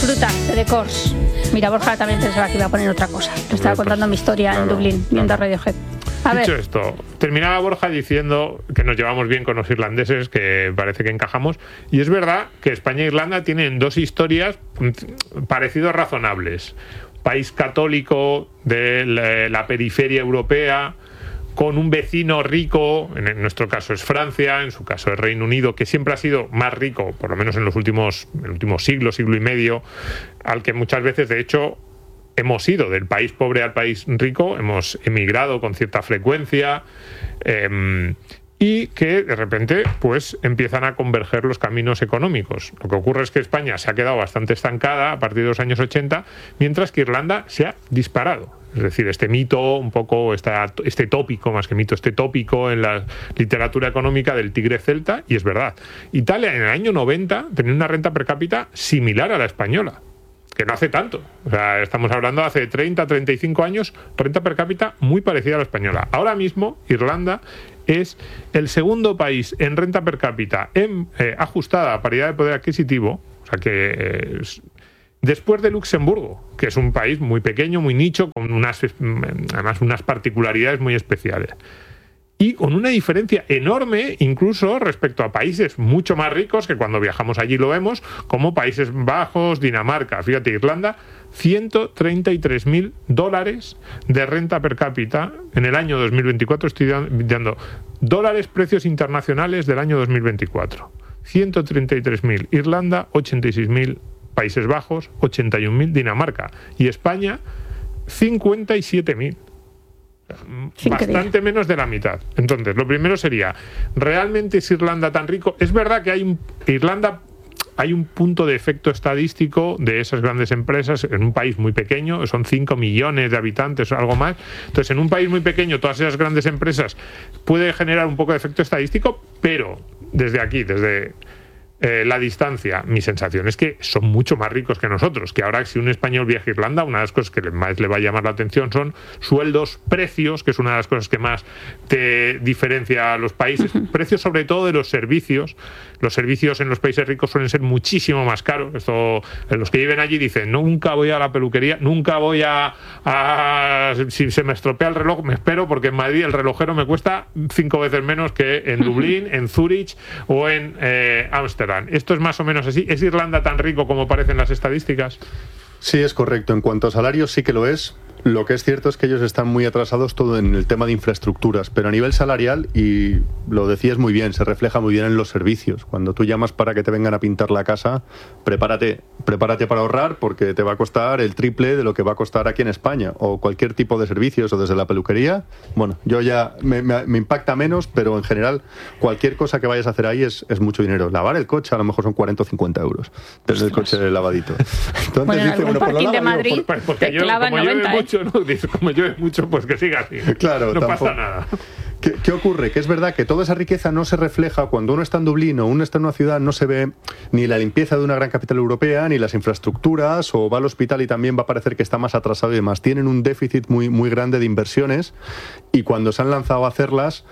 Disfruta de Decors. Mira, Borja también pensaba que iba a poner otra cosa. Le estaba contando mi historia en Dublín, viendo Radiohead. Dicho esto, terminaba Borja diciendo que nos llevamos bien con los irlandeses, que parece que encajamos, y es verdad que España e Irlanda tienen dos historias parecidos razonables. País católico de la periferia europea, con un vecino rico, en nuestro caso es Francia, en su caso es Reino Unido, que siempre ha sido más rico, por lo menos en el último siglo y medio, al que muchas veces, de hecho, hemos ido del país pobre al país rico, hemos emigrado con cierta frecuencia, y que de repente pues empiezan a converger los caminos económicos. Lo que ocurre es que España se ha quedado bastante estancada a partir de los años 80, mientras que Irlanda se ha disparado. Es decir, este mito, un poco este tópico, más que mito, este tópico en la literatura económica del tigre celta, y es verdad. Italia en el año 90 tenía una renta per cápita similar a la española, que no hace tanto. O sea, estamos hablando de hace 30, 35 años, renta per cápita muy parecida a la española. Ahora mismo, Irlanda es el segundo país en renta per cápita ajustada a paridad de poder adquisitivo, o sea que después de Luxemburgo, que es un país muy pequeño, muy nicho, con además unas particularidades muy especiales. Y con una diferencia enorme incluso respecto a países mucho más ricos, que cuando viajamos allí lo vemos, como Países Bajos, Dinamarca. Fíjate, Irlanda, $133.000 de renta per cápita en el año 2024. Estoy dando dólares, precios internacionales del año 2024. 133.000 Irlanda, 86.000 Países Bajos, 81.000 Dinamarca. Y España, 57.000. Bastante menos de la mitad. Entonces, lo primero sería, ¿realmente es Irlanda tan rico? Es verdad que Irlanda hay un punto de efecto estadístico de esas grandes empresas en un país muy pequeño, son 5 millones de habitantes o algo más. Entonces, en un país muy pequeño, todas esas grandes empresas puede generar un poco de efecto estadístico, pero desde aquí, desde la distancia, mi sensación es que son mucho más ricos que nosotros, que ahora si un español viaja a Irlanda, una de las cosas que más le va a llamar la atención son sueldos, precios, que es una de las cosas que más te diferencia a los países, precios sobre todo de los servicios. Los servicios en los países ricos suelen ser muchísimo más caros. Esto, los que viven allí dicen, nunca voy a la peluquería, nunca voy si se me estropea el reloj, me espero, porque en Madrid el relojero me cuesta 5 veces menos que en Dublín, en Zúrich o en Ámsterdam. ¿Esto es más o menos así? ¿Es Irlanda tan rico como parecen las estadísticas? Sí, es correcto. En cuanto a salarios, sí que lo es. Lo que es cierto es que ellos están muy atrasados todo en el tema de infraestructuras, pero a nivel salarial, y lo decías muy bien, se refleja muy bien en los servicios. Cuando tú llamas para que te vengan a pintar la casa, prepárate para ahorrar, porque te va a costar el triple de lo que va a costar aquí en España, o cualquier tipo de servicios, o desde la peluquería. Bueno, yo ya me impacta menos, pero en general cualquier cosa que vayas a hacer ahí es mucho dinero. Lavar el coche a lo mejor son 40 o 50 euros, desde el coche lavadito. Entonces, bueno, en algún parking de Madrid te clavan 90, como llueve mucho, pues que siga así. Claro, no pasa nada. ¿Qué ocurre? Que es verdad que toda esa riqueza no se refleja cuando uno está en Dublín o uno está en una ciudad, no se ve ni la limpieza de una gran capital europea, ni las infraestructuras, o va al hospital y también va a parecer que está más atrasado y demás. Tienen un déficit muy, muy grande de inversiones, y cuando se han lanzado a hacerlas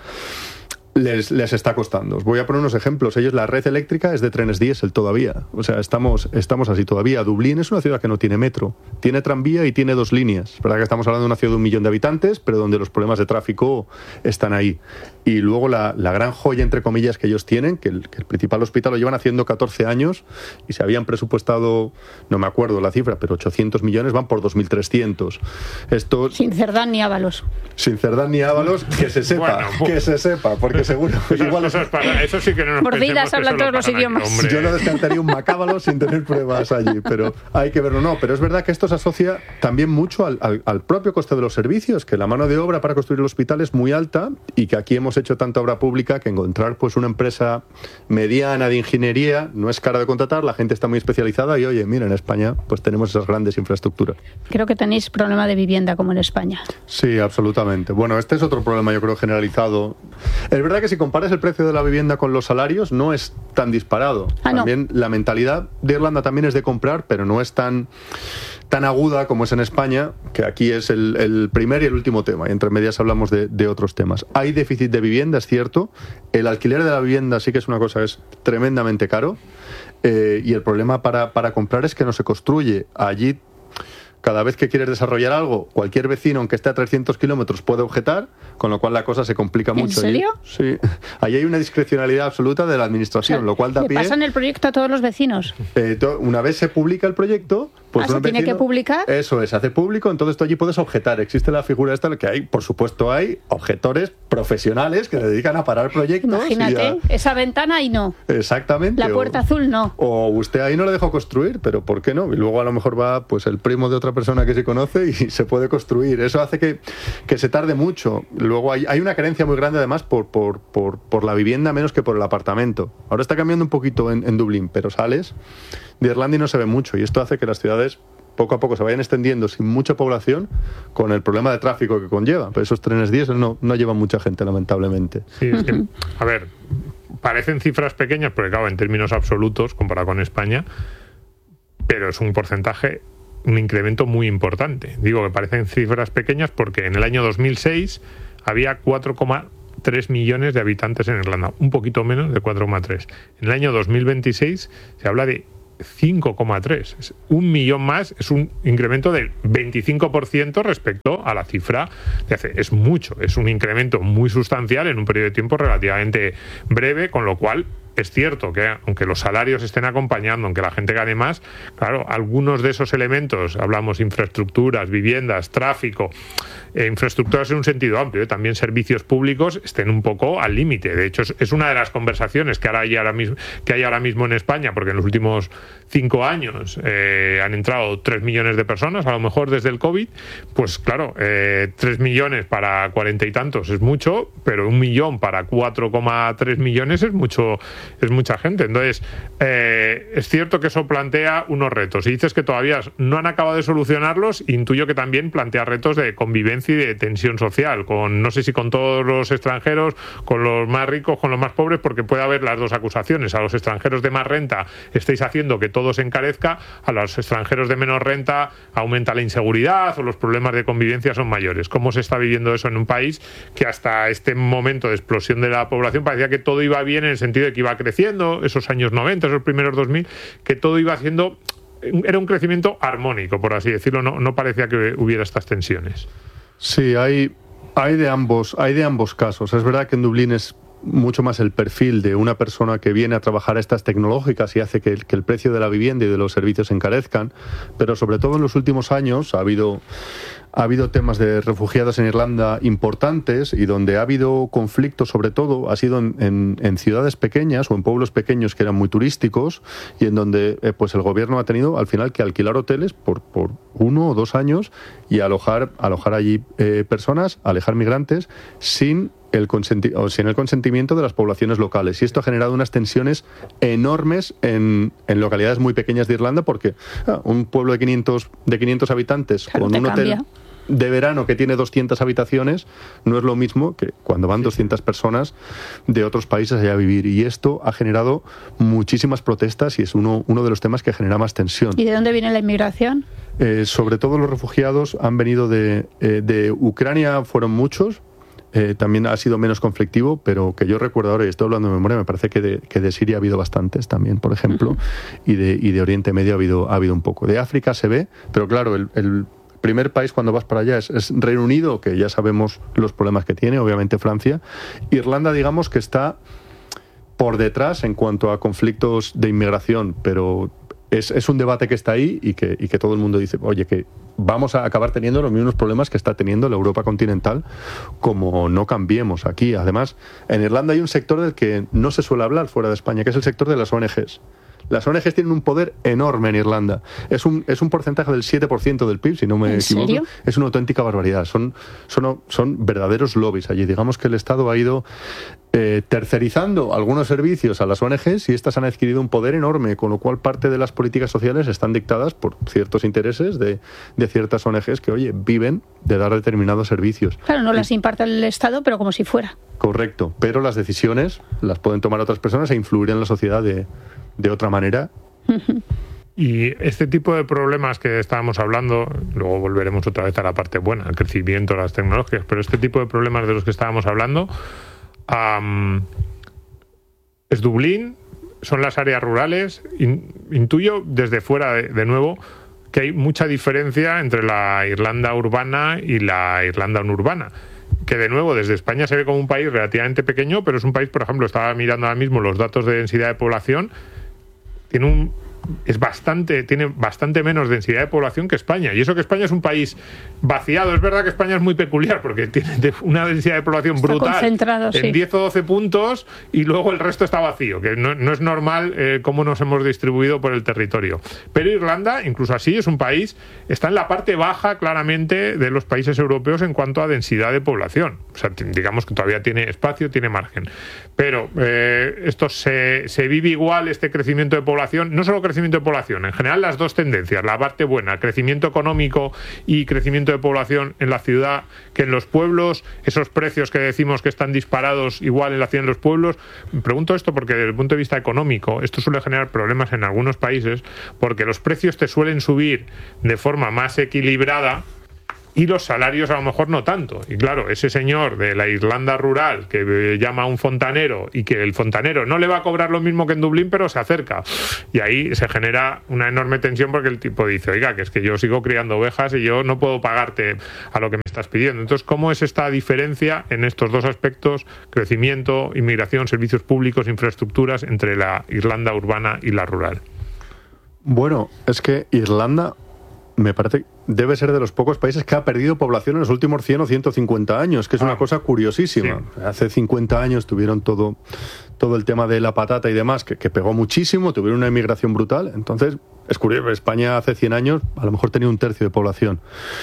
les está costando. Os voy a poner unos ejemplos. Ellos, la red eléctrica es de trenes diésel todavía. O sea, estamos así todavía. Dublín es una ciudad que no tiene metro. Tiene tranvía y tiene 2 líneas. Es verdad que estamos hablando de una ciudad de 1 millón de habitantes, pero donde los problemas de tráfico están ahí. Y luego la gran joya, entre comillas, que ellos tienen, que el principal hospital lo llevan haciendo 14 años y se habían presupuestado, no me acuerdo la cifra, pero 800 millones, van por 2.300. Esto, sin Cerdán ni Ábalos. Sin Cerdán ni Ábalos, que se sepa, que se sepa, porque seguro. Igual eso sí que no nos Mordidas hablan todos los idiomas. Hombre. Yo no descartaría un Macábalo sin tener pruebas allí, pero hay que verlo. No, pero es verdad que esto se asocia también mucho al propio coste de los servicios, que la mano de obra para construir el hospital es muy alta, y que aquí hemos hecho tanta obra pública que encontrar pues una empresa mediana de ingeniería no es cara de contratar, la gente está muy especializada, y oye, mira, en España pues tenemos esas grandes infraestructuras. Creo que tenéis problema de vivienda como en España. Sí, absolutamente. Bueno, este es otro problema, yo creo, generalizado. Es verdad que si comparas el precio de la vivienda con los salarios no es tan disparado. También la mentalidad de Irlanda también es de comprar, pero no es tan tan aguda como es en España, que aquí es el primer y el último tema, y entre medias hablamos de otros temas. Hay déficit de vivienda, es cierto, el alquiler de la vivienda sí que es una cosa que es tremendamente caro, y el problema para comprar es que no se construye. Allí, cada vez que quieres desarrollar algo, cualquier vecino, aunque esté a 300 kilómetros, puede objetar, con lo cual la cosa se complica mucho. ¿En serio? Sí. Allí hay una discrecionalidad absoluta de la administración, O sea, lo cual da ¿le pie... pasan el proyecto a todos los vecinos? Una vez se publica el proyecto, pues ¿se tiene que publicar? Eso es, se hace público, entonces tú allí puedes objetar. Existe la figura esta, que hay, por supuesto, hay objetores profesionales que se dedican a parar proyectos. Imagínate, esa ventana ahí no. Exactamente. La puerta azul no. O usted ahí no le dejó construir, pero ¿por qué no? Y luego a lo mejor va pues el primo de otra persona que se conoce y se puede construir. Eso hace que se tarde mucho. Luego hay una carencia muy grande además por la vivienda menos que por el apartamento. Ahora está cambiando un poquito en Dublín, pero sales de Irlanda y no se ve mucho, y esto hace que las ciudades poco a poco se vayan extendiendo sin mucha población, con el problema de tráfico que conlleva. Pero esos trenes diésel no llevan mucha gente, lamentablemente. Sí, es que, a ver, parecen cifras pequeñas, porque claro, en términos absolutos, comparado con España, pero es un porcentaje, un incremento muy importante. Digo que parecen cifras pequeñas porque en el año 2006 había 4,3 millones de habitantes en Irlanda, un poquito menos de 4,3. En el año 2026 se habla de 5,3. Es 1 millón más, es un incremento del 25% respecto a la cifra de hace. Es mucho, es un incremento muy sustancial en un periodo de tiempo relativamente breve, con lo cual es cierto que aunque los salarios estén acompañando, aunque la gente gane más, claro, algunos de esos elementos, hablamos infraestructuras, viviendas, tráfico, infraestructuras en un sentido amplio, también servicios públicos, estén un poco al límite. De hecho, es una de las conversaciones que hay ahora mismo en España, porque en los últimos 5 años han entrado 3 millones de personas, a lo mejor desde el COVID, pues claro, 3 millones para 40 y tantos es mucho, pero 1 millón para 4,3 millones es mucha gente. Entonces, es cierto que eso plantea unos retos. Y dices que todavía no han acabado de solucionarlos, intuyo que también plantea retos de convivencia y de tensión social, no sé si con todos los extranjeros, con los más ricos, con los más pobres, porque puede haber las dos acusaciones. A los extranjeros de más renta estáis haciendo que todo se encarezca, a los extranjeros de menos renta aumenta la inseguridad o los problemas de convivencia son mayores. ¿Cómo se está viviendo eso en un país que hasta este momento de explosión de la población parecía que todo iba bien en el sentido de que iba creciendo, esos años 90, esos primeros 2000, que todo iba haciendo, era un crecimiento armónico, por así decirlo, no parecía que hubiera estas tensiones? Sí, hay de ambos casos. Es verdad que en Dublín es mucho más el perfil de una persona que viene a trabajar estas tecnológicas y hace que el precio de la vivienda y de los servicios se encarezcan, pero sobre todo en los últimos años ha habido temas de refugiados en Irlanda importantes, y donde ha habido conflictos, sobre todo ha sido en ciudades pequeñas o en pueblos pequeños que eran muy turísticos, y en donde pues el gobierno ha tenido al final que alquilar hoteles por 1 o 2 años y alojar allí personas, alejar migrantes sin el consentimiento de las poblaciones locales. Y esto ha generado unas tensiones enormes en localidades muy pequeñas de Irlanda, porque un pueblo de 500 habitantes, claro, con un hotel de verano que tiene 200 habitaciones, no es lo mismo que cuando van 200 personas de otros países allá a vivir. Y esto ha generado muchísimas protestas y es uno de los temas que genera más tensión. ¿Y de dónde viene la inmigración? Sobre todo los refugiados han venido de Ucrania, fueron muchos. También ha sido menos conflictivo, pero que yo recuerdo ahora, y estoy hablando de memoria, me parece que de Siria ha habido bastantes también, por ejemplo, y de Oriente Medio ha habido un poco. De África se ve, pero claro, el primer país cuando vas para allá es Reino Unido, que ya sabemos los problemas que tiene, obviamente Francia. Irlanda, digamos que está por detrás en cuanto a conflictos de inmigración, pero es un debate que está ahí y que todo el mundo dice, oye, que vamos a acabar teniendo los mismos problemas que está teniendo la Europa continental como no cambiemos aquí. Además, en Irlanda hay un sector del que no se suele hablar fuera de España, que es el sector de las ONGs. Las ONGs tienen un poder enorme en Irlanda. Es un porcentaje del 7% del PIB, si no me equivoco. ¿Serio? Es una auténtica barbaridad. Son verdaderos lobbies allí. Digamos que el Estado ha ido tercerizando algunos servicios a las ONGs y estas han adquirido un poder enorme, con lo cual parte de las políticas sociales están dictadas por ciertos intereses de ciertas ONGs que, oye, viven de dar determinados servicios. Claro, no las imparte el Estado, pero como si fuera. Correcto, pero las decisiones las pueden tomar otras personas e influir en la sociedad de otra manera. Y este tipo de problemas que estábamos hablando, luego volveremos otra vez a la parte buena, el crecimiento, las tecnologías, pero este tipo de problemas de los que estábamos hablando es Dublín, son las áreas rurales. Intuyo desde fuera, de nuevo, que hay mucha diferencia entre la Irlanda urbana y la Irlanda no urbana. Que de nuevo desde España se ve como un país relativamente pequeño, pero es un país, por ejemplo, estaba mirando ahora mismo los datos de densidad de población, tiene bastante menos densidad de población que España. Y eso que España es un país vaciado. Es verdad que España es muy peculiar porque tiene una densidad de población está brutal en 10 o 12 puntos y luego el resto está vacío, que no es normal cómo nos hemos distribuido por el territorio. Pero Irlanda, incluso así, es un país, está en la parte baja claramente de los países europeos en cuanto a densidad de población. O sea, digamos que todavía tiene espacio, tiene margen. Pero esto se vive igual, este crecimiento de población, no solo crecimiento de población, en general las dos tendencias, la parte buena, crecimiento económico y crecimiento de población en la ciudad que en los pueblos, esos precios que decimos que están disparados igual en la ciudad y en los pueblos. Me pregunto esto porque desde el punto de vista económico esto suele generar problemas en algunos países porque los precios te suelen subir de forma más equilibrada y los salarios a lo mejor no tanto. Y claro, ese señor de la Irlanda rural que llama a un fontanero y que el fontanero no le va a cobrar lo mismo que en Dublín, pero se acerca. Y ahí se genera una enorme tensión porque el tipo dice, oiga, que es que yo sigo criando ovejas y yo no puedo pagarte a lo que me estás pidiendo. Entonces, ¿cómo es esta diferencia en estos dos aspectos, crecimiento, inmigración, servicios públicos, infraestructuras, entre la Irlanda urbana y la rural? Bueno, es que Irlanda me parece debe ser de los pocos países que ha perdido población en los últimos 100 o 150 años, que es una cosa curiosísima. Sí. Hace 50 años tuvieron todo el tema de la patata y demás, que pegó muchísimo, tuvieron una inmigración brutal. Entonces, es curioso, España hace 100 años a lo mejor tenía un tercio de población.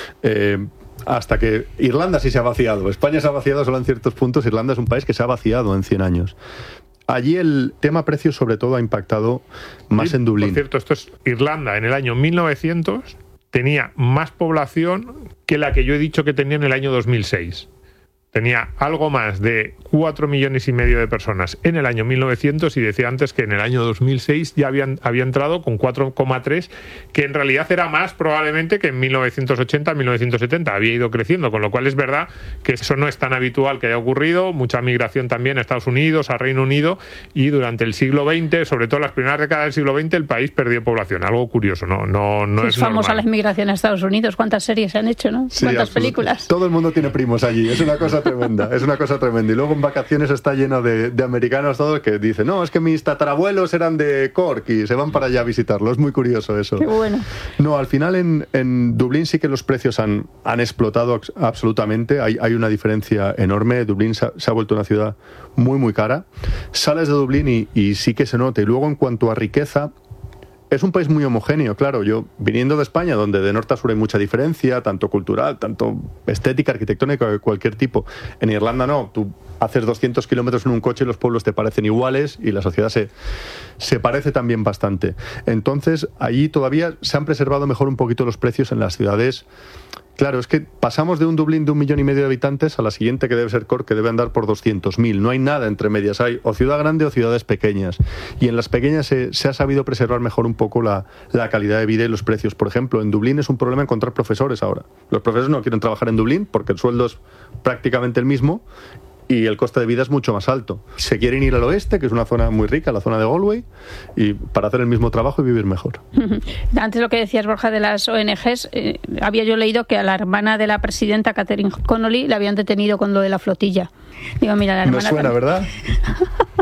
Hasta que Irlanda sí se ha vaciado. España se ha vaciado solo en ciertos puntos. Irlanda es un país que se ha vaciado en 100 años. Allí el tema precios sobre todo ha impactado más en Dublín. Por cierto, esto es Irlanda en el año 1900... tenía más población que la que yo he dicho que tenía en el año 2006. Tenía algo más de 4,5 millones de personas en el año 1900 y decía antes que en el año 2006 ya había entrado con 4,3, que en realidad era más probablemente que en 1980, 1970. Había ido creciendo, con lo cual es verdad que eso no es tan habitual que haya ocurrido. Mucha migración también a Estados Unidos, a Reino Unido, y durante el siglo XX, sobre todo las primeras décadas del siglo XX, el país perdió población. Algo curioso, no es famosa normal. la inmigración a Estados Unidos. ¿Cuántas series se han hecho, no? Sí, ¿cuántas películas? Todo el mundo tiene primos allí. Es una cosa tremenda, es una cosa tremenda. Y luego en vacaciones está lleno de americanos todos que dicen, no, es que mis tatarabuelos eran de Cork y se van para allá a visitarlo. Es muy curioso eso. Qué bueno. No, al final en Dublín sí que los precios han explotado absolutamente. Hay una diferencia enorme. Dublín se ha vuelto una ciudad muy, muy cara. Sales de Dublín y sí que se nota. Y luego en cuanto a riqueza, es un país muy homogéneo, claro. Yo, viniendo de España, donde de norte a sur hay mucha diferencia, tanto cultural, tanto estética, arquitectónica, de cualquier tipo. En Irlanda no. Tú haces 200 kilómetros en un coche y los pueblos te parecen iguales y la sociedad se parece también bastante. Entonces, allí todavía se han preservado mejor un poquito los precios en las ciudades. Claro, es que pasamos de un Dublín de 1,5 millones de habitantes a la siguiente, que debe ser Cork, que debe andar por 200.000. No hay nada entre medias. Hay o ciudad grande o ciudades pequeñas. Y en las pequeñas se ha sabido preservar mejor un poco la calidad de vida y los precios. Por ejemplo, en Dublín es un problema encontrar profesores ahora. Los profesores no quieren trabajar en Dublín porque el sueldo es prácticamente el mismo y el coste de vida es mucho más alto. Se quieren ir al oeste, que es una zona muy rica, la zona de Galway, y para hacer el mismo trabajo y vivir mejor. Antes lo que decías, Borja, de las ONGs, había yo leído que a la hermana de la presidenta, Catherine Connolly, la habían detenido con lo de la flotilla. Digo, mira, la hermana... No suena, ¿verdad?